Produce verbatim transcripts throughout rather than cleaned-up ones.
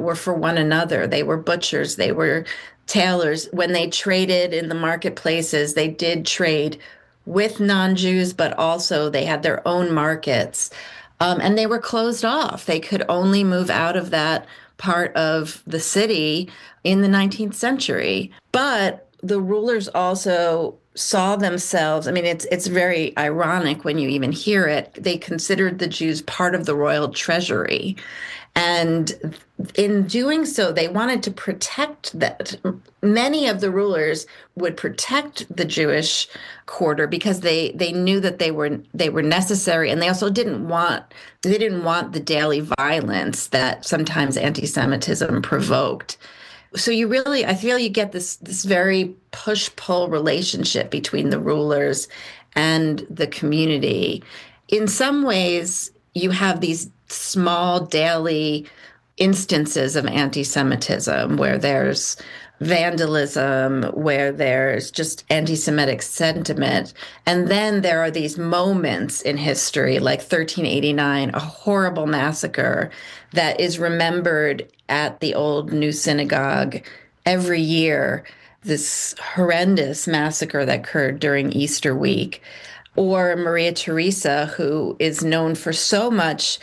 were for one another. They were butchers, they were tailors. When they traded in the marketplaces, they did trade with non-Jews, but also they had their own markets. Um, and they were closed off. They could only move out of that part of the city in the nineteenth century. But the rulers also saw themselves, I mean, it's it's very ironic when you even hear it. They considered the Jews part of the royal treasury. And in doing so, they wanted to protect that. Many of the rulers would protect the Jewish quarter because they they knew that they were they were necessary, and they also didn't want they didn't want the daily violence that sometimes anti-Semitism provoked. So you really, I feel you get this this very push-pull relationship between the rulers and the community. In some ways, you have these small daily instances of anti-Semitism where there's vandalism, where there's just anti-Semitic sentiment. And then there are these moments in history, like thirteen eighty-nine, a horrible massacre that is remembered at the Old New Synagogue every year, this horrendous massacre that occurred during Easter week. Or Maria Theresa, who is known for so much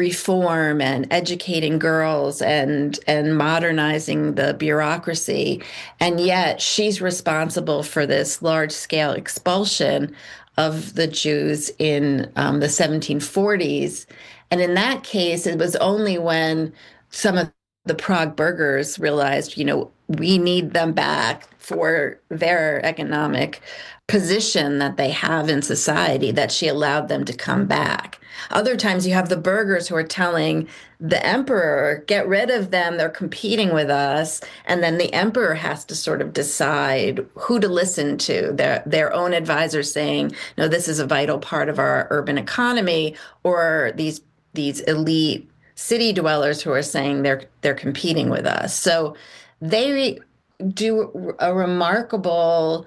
reform and educating girls and and modernizing the bureaucracy, and yet she's responsible for this large-scale expulsion of the Jews in um, the seventeen forties. And in that case, it was only when some of the Prague burghers realized, you know, we need them back for their economic position that they have in society, that she allowed them to come back. Other times you have the burghers who are telling the emperor, get rid of them, they're competing with us. And then the emperor has to sort of decide who to listen to, their, their own advisors saying, no, this is a vital part of our urban economy, or these, these elite city dwellers who are saying they're, they're competing with us. So they do a remarkable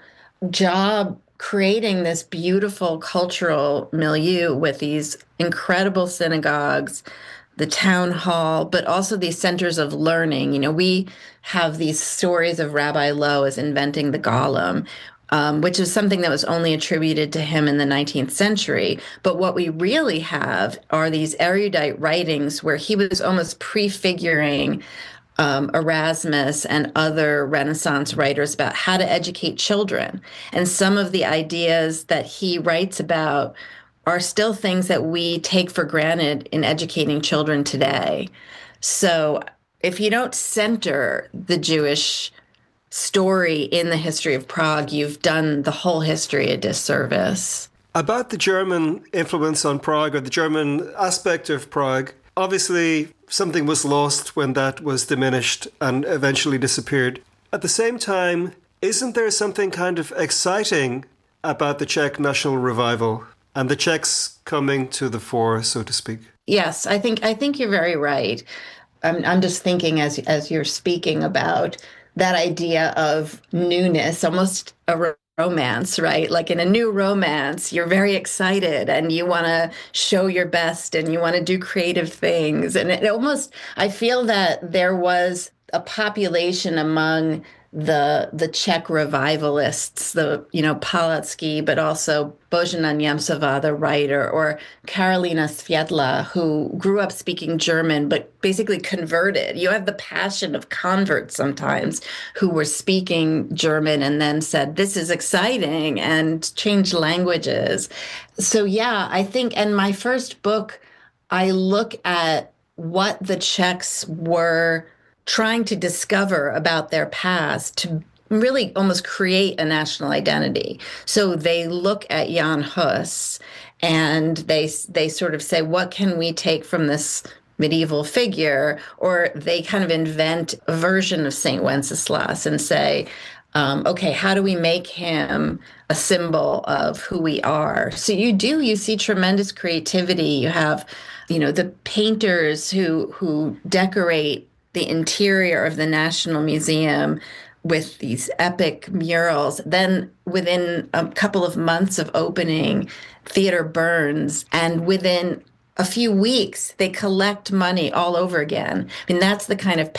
job creating this beautiful cultural milieu with these incredible synagogues, the town hall, but also these centers of learning. You know, we have these stories of Rabbi Loew as inventing the golem, um, which is something that was only attributed to him in the nineteenth century. But what we really have are these erudite writings where he was almost prefiguring Um, Erasmus and other Renaissance writers about how to educate children. And some of the ideas that he writes about are still things that we take for granted in educating children today. So if you don't center the Jewish story in the history of Prague, you've done the whole history a disservice. About the German influence on Prague, or the German aspect of Prague, obviously, something was lost when that was diminished and eventually disappeared. At the same time, isn't there something kind of exciting about the Czech national revival and the Czechs coming to the fore, so to speak? Yes, I think I think you're very right. I'm I'm just thinking as as you're speaking about that idea of newness, almost a romance, right? Like in a new romance, you're very excited and you want to show your best and you want to do creative things. And it almost, I feel that there was a population among the the Czech revivalists, the, you know, Palacký, but also Božena Němcová, the writer, or Karolina Světla, who grew up speaking German, but basically converted. You have the passion of converts sometimes who were speaking German and then said, this is exciting, and changed languages. So, yeah, I think, and my first book, I look at what the Czechs were trying to discover about their past to really almost create a national identity. So they look at Jan Hus and they they sort of say, what can we take from this medieval figure? Or they kind of invent a version of Saint Wenceslas and say, um, okay, how do we make him a symbol of who we are? So you do, you see tremendous creativity. You have, you know, the painters who who decorate the interior of the National Museum with these epic murals. Then within a couple of months of opening, theater burns, and within a few weeks, they collect money all over again. I mean, that's the kind of